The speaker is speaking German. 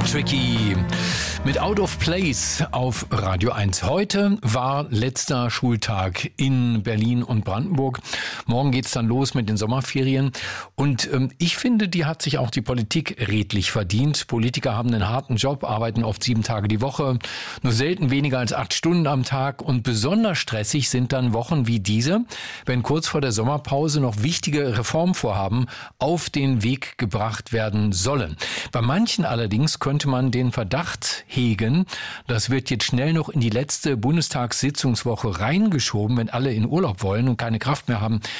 Tricky mit Out of Place auf Radio 1. Heute war letzter Schultag in Berlin und Brandenburg. Morgen geht's dann los mit den Sommerferien. Und ich finde, die hat sich auch die Politik redlich verdient. Politiker haben einen harten Job, arbeiten oft 7 Tage die Woche, nur selten weniger als 8 Stunden am Tag. Und besonders stressig sind dann Wochen wie diese, wenn kurz vor der Sommerpause noch wichtige Reformvorhaben auf den Weg gebracht werden sollen. Bei manchen allerdings könnte man den Verdacht hegen, das wird jetzt schnell noch in die letzte Bundestagssitzungswoche reingeschoben, wenn alle in Urlaub wollen und keine Kraft mehr haben,